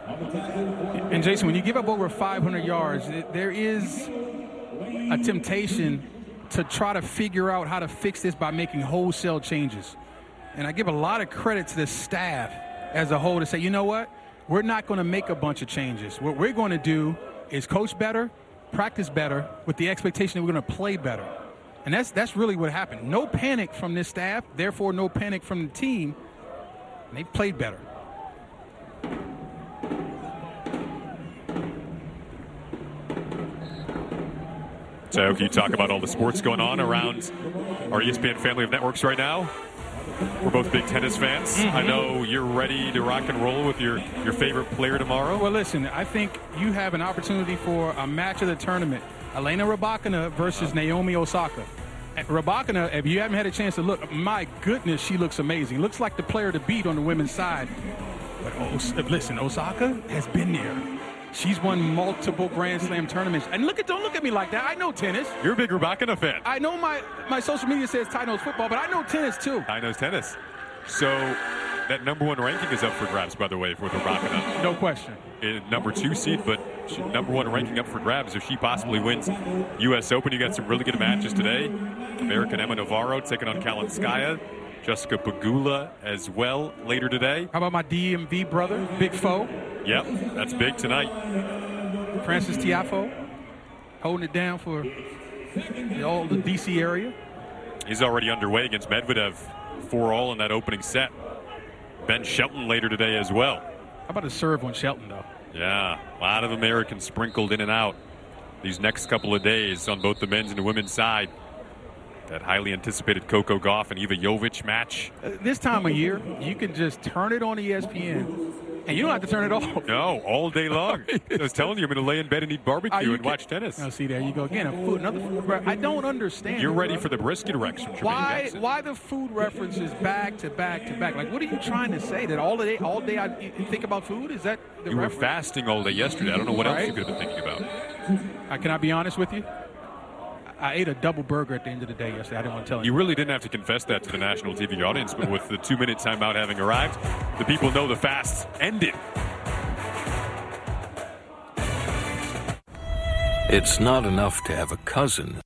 And, Jason, when you give up over 500 yards, there is a temptation to try to figure out how to fix this by making wholesale changes. And I give a lot of credit to the staff as a whole to say, you know what? We're not going to make a bunch of changes. What we're going to do is coach better, practice better, with the expectation that we're going to play better. And that's really what happened. No panic from this staff, therefore no panic from the team. And they've played better. So can you talk about all the sports going on around our ESPN family of networks right now? We're both big tennis fans. Mm-hmm. I know you're ready to rock and roll with your favorite player tomorrow. Well, listen, I think you have an opportunity for a match of the tournament. Elena Rybakina versus Naomi Osaka. Rybakina, if you haven't had a chance to look, my goodness, she looks amazing. Looks like the player to beat on the women's side. But listen, Osaka has been there. She's won multiple Grand Slam tournaments. And don't look at me like that. I know tennis. You're a big Rybakina fan. I know my social media says Ty knows football, but I know tennis too. Ty knows tennis. So that #1 ranking is up for grabs, by the way, for Rybakina. No question. Number 2 seed, but #1 ranking up for grabs if she possibly wins U.S. Open. You got some really good matches today. American Emma Navarro taking on Kalinskaya. Jessica Pegula as well later today. How about my DMV brother, Big Foe? Yep, that's big tonight. Francis Tiafoe holding it down for all the D.C. area. He's already underway against Medvedev, 4-all in that opening set. Ben Shelton later today as well. How about a serve on Shelton, though? Yeah, a lot of Americans sprinkled in and out these next couple of days on both the men's and the women's side. That highly anticipated Coco Gauff and Iva Jovic match. This time of year, you can just turn it on ESPN, and you don't have to turn it off. No, all day long. I was telling you, I'm going to lay in bed and eat barbecue and watch tennis. Oh, see, there you go again. Another food. I don't understand. You're ready for the brisket erection. Why the food references back to back to back? Like, what are you trying to say? That all day I think about food? Is that the You reference? were fasting all day yesterday. I don't know what else you could have been thinking about. Can I be honest with you? I ate a double burger at the end of the day yesterday. I didn't want to tell you. You really didn't have to confess that to the national TV audience, but with the 2-minute timeout having arrived, the people know the fast ended. It's not enough to have a cousin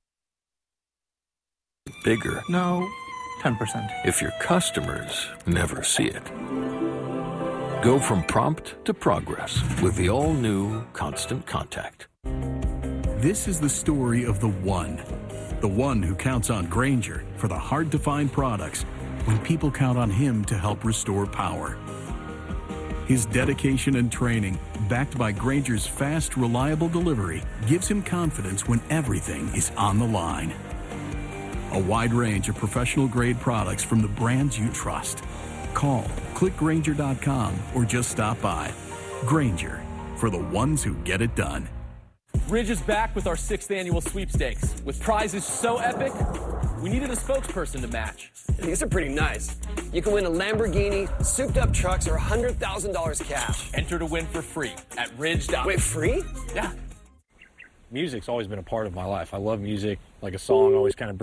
bigger. No, 10%. If your customers never see it. Go from prompt to progress with the all-new Constant Contact. This is the story of the one who counts on Grainger for the hard-to-find products when people count on him to help restore power. His dedication and training, backed by Grainger's fast, reliable delivery, gives him confidence when everything is on the line. A wide range of professional-grade products from the brands you trust. Call, click Grainger.com, or just stop by. Grainger, for the ones who get it done. Ridge is back with our 6th annual sweepstakes. With prizes so epic, we needed a spokesperson to match. These are pretty nice. You can win a Lamborghini, souped-up trucks, or $100,000 cash. Enter to win for free at ridge.com. Wait, free? Yeah. Music's always been a part of my life. I love music. Like a song always kind of